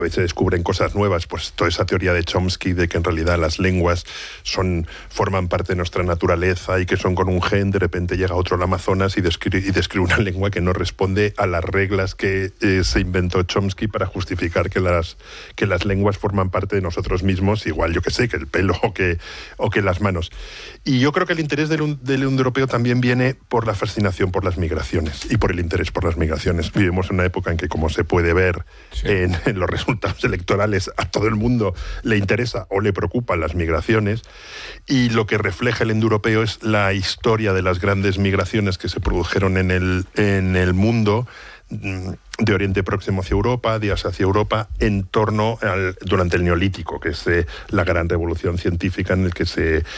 vez se descubren cosas nuevas, pues toda esa teoría de Chomsky de que en realidad las lenguas forman parte de nuestra naturaleza y que son con un gen, de repente llega otro al Amazonas y describe una lengua que no responde a las reglas que se inventó Chomsky para justificar que las lenguas forman parte de nosotros mismos, igual yo que sé, que el pelo o que las manos. Y yo creo que el interés del europeo también viene por la fascinación por las migraciones y por el interés por las migraciones. Vivimos en una época en que, como se puede ver en los resultados electorales, a todo el mundo le interesa o le preocupan las migraciones, y lo que refleja el indoeuropeo es la historia de las grandes migraciones que se produjeron en el mundo, de Oriente Próximo hacia Europa, de Asia hacia Europa, durante el Neolítico, que es la gran revolución científica en el que se